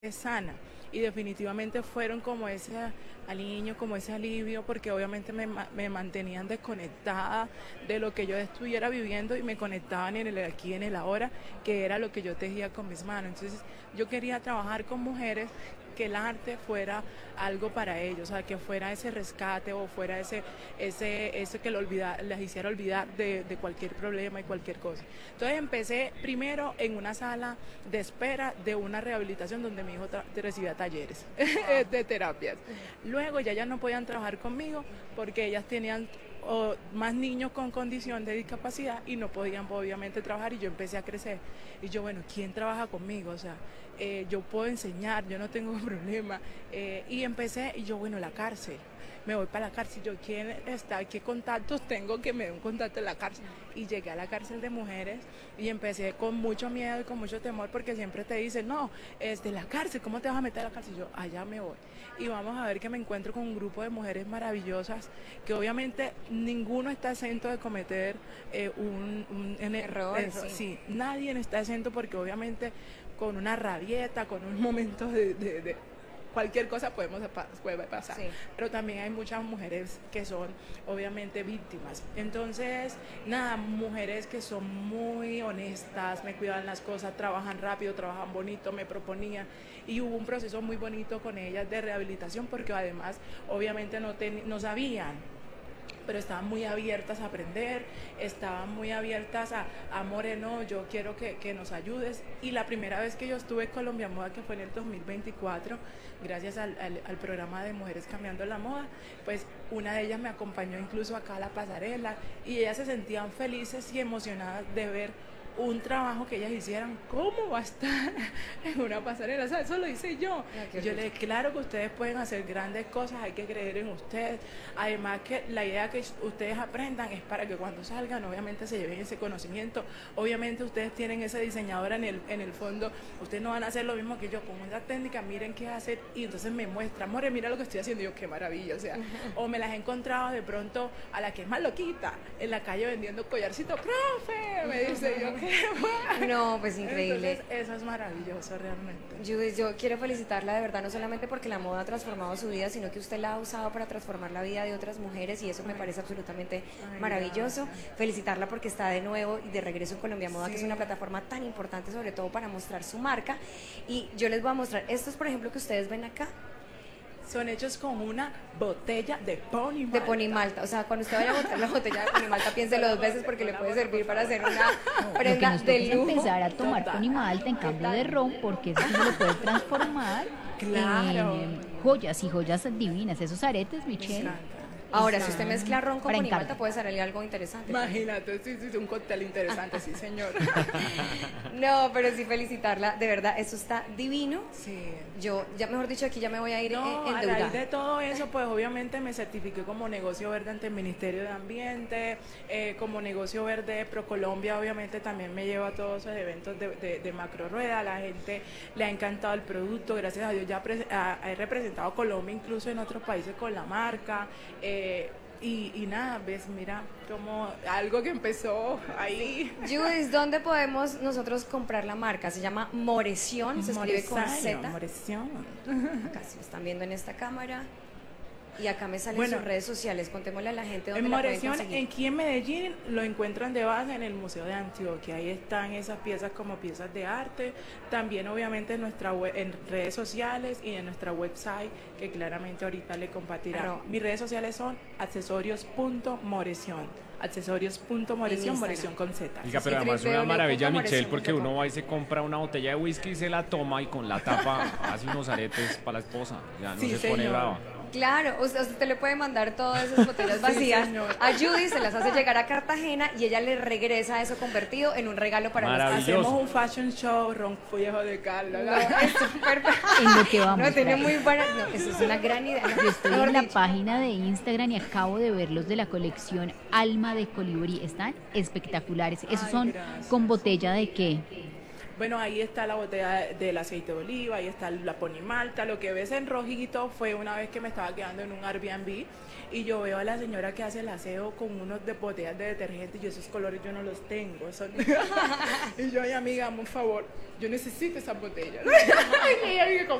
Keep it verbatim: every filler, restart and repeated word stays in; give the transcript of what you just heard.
sana y definitivamente fueron como ese aliño, como ese alivio, porque obviamente me, me mantenían desconectada de lo que yo estuviera viviendo y me conectaban en el aquí, en el ahora, que era lo que yo tejía con mis manos. Entonces yo quería trabajar con mujeres, que el arte fuera algo para ellos, o sea, que fuera ese rescate o fuera ese, ese, ese que lo olvida, les hiciera olvidar de, de cualquier problema y cualquier cosa. Entonces empecé primero en una sala de espera de una rehabilitación donde mi hijo recibía talleres wow. de terapias. Luego ya ellas no podían trabajar conmigo porque ellas tenían o más niños con condición de discapacidad y no podían obviamente trabajar, y yo empecé a crecer y yo, bueno, ¿quién trabaja conmigo? O sea, eh, yo puedo enseñar, yo no tengo problema, eh, y empecé y yo, bueno, la cárcel, me voy para la cárcel, yo, ¿quién está? ¿Qué contactos tengo que me den un contacto en la cárcel? Y llegué a la cárcel de mujeres y empecé con mucho miedo y con mucho temor, porque siempre te dicen, no, es de la cárcel, ¿cómo te vas a meter a la cárcel? Y yo, allá me voy. Y vamos a ver que me encuentro con un grupo de mujeres maravillosas que obviamente ninguno está exento de cometer eh, un, un, un error. Eh, sí. sí, nadie está exento, porque obviamente con una rabieta, con un momento de, de, de cualquier cosa podemos, puede pasar, sí. Pero también hay muchas mujeres que son obviamente víctimas. Entonces, nada, mujeres que son muy honestas, me cuidan las cosas, trabajan rápido, trabajan bonito, me proponían, y hubo un proceso muy bonito con ellas de rehabilitación, porque además obviamente no, ten, no sabían, pero estaban muy abiertas a aprender, estaban muy abiertas a, a Moreno, yo quiero que, que nos ayudes. Y la primera vez que yo estuve en Colombia Moda, que fue en el dos mil veinticuatro, gracias al, al, al programa de Mujeres Cambiando la Moda, pues una de ellas me acompañó incluso acá a la pasarela, y ellas se sentían felices y emocionadas de ver un trabajo que ellas hicieran. ¿Cómo va a estar en una pasarela? O sea, eso lo hice yo. No, yo le dije, claro que ustedes pueden hacer grandes cosas, hay que creer en ustedes. Además que la idea que ustedes aprendan es para que cuando salgan, obviamente se lleven ese conocimiento. Obviamente ustedes tienen ese diseñador en el, en el fondo, ustedes no van a hacer lo mismo que yo, con esa técnica, miren qué hacer, y entonces me muestran, more, mira lo que estoy haciendo, y yo, qué maravilla, o sea, o me las he encontrado de pronto a la que es más loquita, en la calle vendiendo collarcito, profe, me dice yo, no, pues increíble. Entonces, eso es maravilloso realmente. Yo, yo quiero felicitarla de verdad, no solamente porque la moda ha transformado su vida, sino que usted la ha usado para transformar la vida de otras mujeres, y eso me parece absolutamente Ay, maravilloso. Gracias. Felicitarla porque está de nuevo y de regreso en Colombia Moda, sí. que es una plataforma tan importante, sobre todo para mostrar su marca. Y yo les voy a mostrar estos, por ejemplo, que ustedes ven acá. Son hechos con una botella de Pony Malta. De Pony Malta, o sea, cuando usted vaya a botar la botella de Pony Malta, piénselo dos veces, porque le puede servir para hacer una no, prenda de lujo. Empezar a tomar Pony Malta en cambio de ron, porque eso sí lo puede transformar claro. en joyas y joyas divinas. Esos aretes, Michelle. Ahora, si usted mezcla ron con Pony Malta, puede salir algo interesante. Imagínate, sí, sí, un cóctel interesante, sí, señor. No, pero sí felicitarla, de verdad, eso está divino. Sí. Yo, ya mejor dicho, aquí ya me voy a ir no, en a raíz de todo eso, pues obviamente me certifiqué como negocio verde ante el Ministerio de Ambiente, eh, como negocio verde ProColombia, obviamente también me llevo a todos esos eventos de, de, de macro rueda, a la gente le ha encantado el producto, gracias a Dios ya pre, a, he representado a Colombia incluso en otros países con la marca, eh, Y, y nada, ves, mira, como algo que empezó ahí. Judith, ¿dónde podemos nosotros comprar la marca? Se llama Moreción, se escribe con Z. Moreción. Acá se lo están viendo en esta cámara. Y acá me salen bueno, sus redes sociales, contémosle a la gente dónde en la Moreción, pueden conseguir. aquí en Medellín lo encuentran de base en el Museo de Antioquia, ahí están esas piezas como piezas de arte, también obviamente en nuestra web, en redes sociales y en nuestra website, que claramente ahorita le compartirá. Claro. Mis redes sociales son accesorios punto moreción, accesorios punto moreción, moreción con Z. Oiga, pero además una maravilla, Michelle, porque uno va y se compra una botella de whisky y se la toma, y con la tapa hace unos aretes para la esposa, ya no sí, se señor. pone brava. Claro, usted, usted le puede mandar todas esas botellas vacías sí, a Judy, se las hace llegar a Cartagena y ella le regresa eso convertido en un regalo para los. Hacemos un fashion show, ron viejo de Carla. No, es súper. En lo que vamos. No, tiene muy buena. No, eso es una gran idea. Yo estoy en la página de Instagram y acabo de ver los de la colección Alma de Colibrí. Están espectaculares. ¿Esos Ay, son gracias. con botella de qué? Bueno, ahí está la botella del aceite de oliva, ahí está la ponimalta. Lo que ves en rojito fue una vez que me estaba quedando en un Airbnb y yo veo a la señora que hace el aseo con unos de botellas de detergente y yo esos colores yo no los tengo. Son... y yo, ay amiga, por favor, yo necesito esas botellas. Y ella,